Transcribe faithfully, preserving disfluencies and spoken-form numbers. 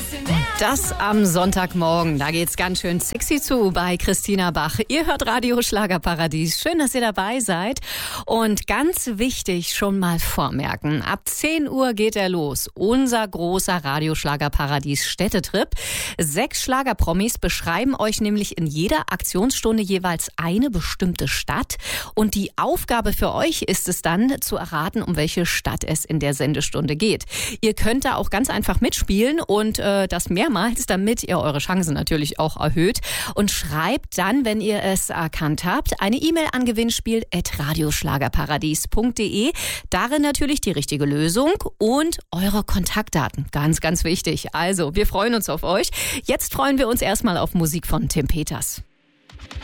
Das am Sonntagmorgen, da geht's ganz schön sexy zu bei Christina Bach. Ihr hört Radio Schlagerparadies. Schön, dass ihr dabei seid. Und ganz wichtig, schon mal vormerken, ab zehn Uhr geht er los. Unser großer Radio Schlagerparadies Städtetrip. Sechs Schlagerpromis beschreiben euch nämlich in jeder Aktionsstunde jeweils eine bestimmte Stadt. Und die Aufgabe für euch ist es dann, zu erraten, um welche Stadt es in der Sendestunde geht. Ihr könnt da auch ganz einfach mitspielen und äh, das mehrmals, damit ihr eure Chancen natürlich auch erhöht. Und schreibt dann, wenn ihr es erkannt habt, eine E-Mail an gewinnspiel at radioschlagerparadies punkt de. Darin natürlich die richtige Lösung und eure Kontaktdaten. Ganz, ganz wichtig. Also, wir freuen uns auf euch. Jetzt freuen wir uns erstmal auf Musik von Tim Peters.